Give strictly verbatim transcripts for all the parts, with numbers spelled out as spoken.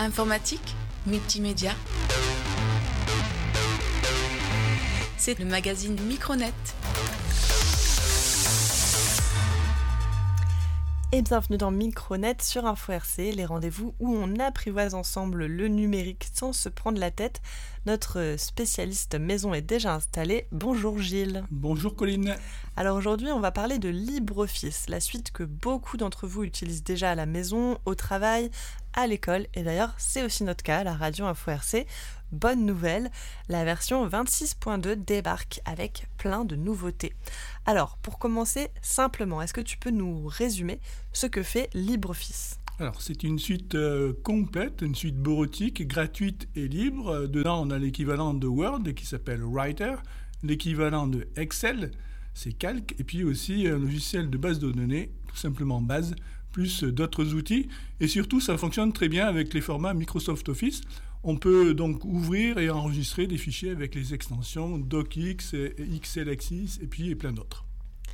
Informatique, multimédia. C'est le magazine Micronet. Et bienvenue dans Micronet sur Info R C, les rendez-vous où on apprivoise ensemble le numérique sans se prendre la tête. Notre spécialiste maison est déjà installé. Bonjour Gilles. Bonjour Colline. Alors aujourd'hui, on va parler de LibreOffice, la suite que beaucoup d'entre vous utilisent déjà à la maison, au travail, à l'école. Et d'ailleurs, c'est aussi notre cas à la radio Info R C. Bonne nouvelle, la version vingt-six point deux débarque avec plein de nouveautés. Alors, pour commencer, simplement, est-ce que tu peux nous résumer ce que fait LibreOffice ? Alors, c'est une suite euh, complète, une suite bureautique, gratuite et libre. Euh, dedans, on a l'équivalent de Word qui s'appelle Writer, l'équivalent de Excel, c'est Calc, et puis aussi un logiciel de base de données, tout simplement Base, plus euh, d'autres outils. Et surtout, ça fonctionne très bien avec les formats Microsoft Office. On peut donc ouvrir et enregistrer des fichiers avec les extensions DocX, XLSX et puis plein d'autres.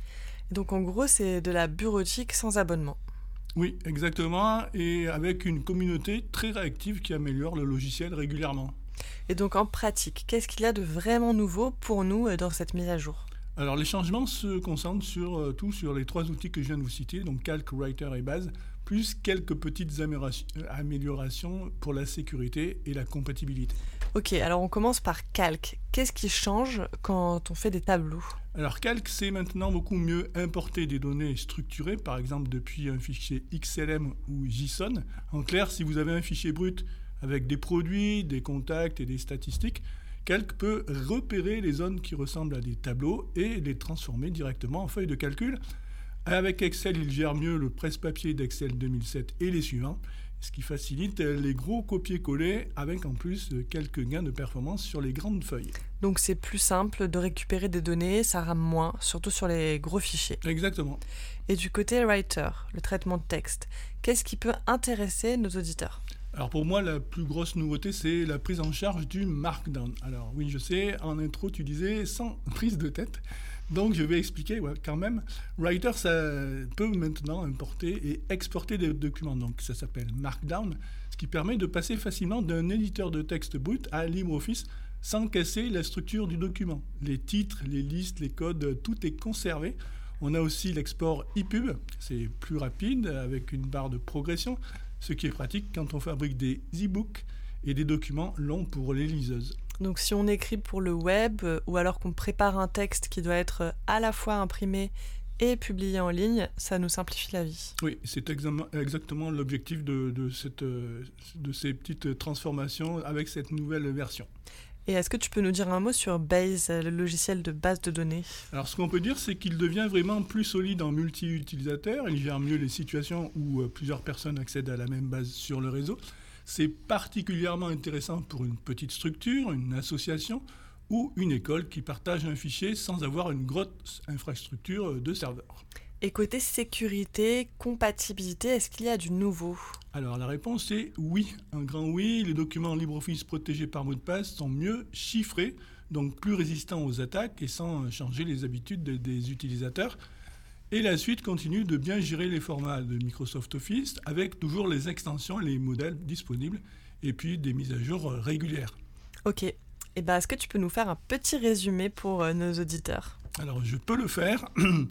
Donc en gros, c'est de la bureautique sans abonnement. Oui, exactement, et avec une communauté très réactive qui améliore le logiciel régulièrement. Et donc en pratique, qu'est-ce qu'il y a de vraiment nouveau pour nous dans cette mise à jour ? Alors les changements se concentrent sur euh, tout sur les trois outils que je viens de vous citer, donc Calc, Writer et Base, plus quelques petites améliorations pour la sécurité et la compatibilité. Ok, alors on commence par Calc. Qu'est-ce qui change quand on fait des tableaux ? Alors Calc, c'est maintenant beaucoup mieux importer des données structurées, par exemple depuis un fichier X L M ou JSON. En clair, si vous avez un fichier brut avec des produits, des contacts et des statistiques, Calc peut repérer les zones qui ressemblent à des tableaux et les transformer directement en feuilles de calcul. Avec Excel, il gère mieux le presse-papier d'Excel deux mille sept et les suivants, ce qui facilite les gros copier-coller avec en plus quelques gains de performance sur les grandes feuilles. Donc c'est plus simple de récupérer des données, ça rame moins, surtout sur les gros fichiers. Exactement. Et du côté Writer, le traitement de texte, qu'est-ce qui peut intéresser nos auditeurs ? Alors pour moi, la plus grosse nouveauté, c'est la prise en charge du Markdown. Alors oui, je sais, en intro, tu disais sans prise de tête. Donc je vais expliquer ouais, quand même. Writer, ça peut maintenant importer et exporter des documents. Donc ça s'appelle Markdown, ce qui permet de passer facilement d'un éditeur de texte brut à LibreOffice sans casser la structure du document. Les titres, les listes, les codes, tout est conservé. On a aussi l'export ePub, c'est plus rapide avec une barre de progression, ce qui est pratique quand on fabrique des e-books et des documents longs pour les liseuses. Donc si on écrit pour le web ou alors qu'on prépare un texte qui doit être à la fois imprimé et publié en ligne, ça nous simplifie la vie. Oui, c'est exactement l'objectif de, de, cette, de ces petites transformations avec cette nouvelle version. Et est-ce que tu peux nous dire un mot sur Base, le logiciel de base de données ? Alors ce qu'on peut dire, c'est qu'il devient vraiment plus solide en multi-utilisateur. Il gère mieux les situations où euh, plusieurs personnes accèdent à la même base sur le réseau. C'est particulièrement intéressant pour une petite structure, une association ou une école qui partage un fichier sans avoir une grosse infrastructure de serveurs. Et côté sécurité, compatibilité, est-ce qu'il y a du nouveau ? Alors la réponse est oui, un grand oui. Les documents LibreOffice protégés par mot de passe sont mieux chiffrés, donc plus résistants aux attaques et sans changer les habitudes de, des utilisateurs. Et la suite continue de bien gérer les formats de Microsoft Office avec toujours les extensions, les modèles disponibles et puis des mises à jour régulières. Ok, et eh ben, est-ce que tu peux nous faire un petit résumé pour euh, nos auditeurs ? Alors je peux le faire.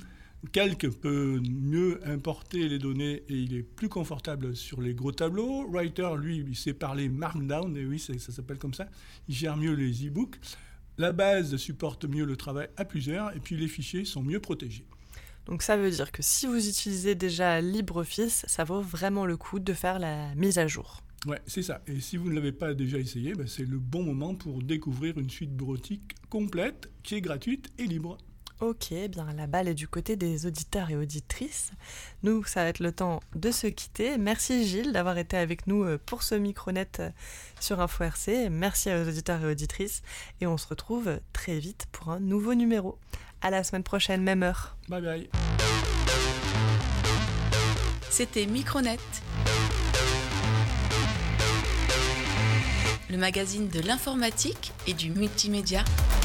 Calc peut mieux importer les données et il est plus confortable sur les gros tableaux. Writer, lui, il sait parler Markdown, et oui, ça, ça s'appelle comme ça. Il gère mieux les e-books. La base supporte mieux le travail à plusieurs et puis les fichiers sont mieux protégés. Donc ça veut dire que si vous utilisez déjà LibreOffice, ça vaut vraiment le coup de faire la mise à jour. Ouais, c'est ça. Et si vous ne l'avez pas déjà essayé, ben c'est le bon moment pour découvrir une suite bureautique complète qui est gratuite et libre. Ok, bien la balle est du côté des auditeurs et auditrices. Nous, ça va être le temps de se quitter. Merci Gilles d'avoir été avec nous pour ce Micronet sur Info R C. Merci aux auditeurs et auditrices. Et on se retrouve très vite pour un nouveau numéro. À la semaine prochaine, même heure. Bye bye. C'était Micronet, le magazine de l'informatique et du multimédia.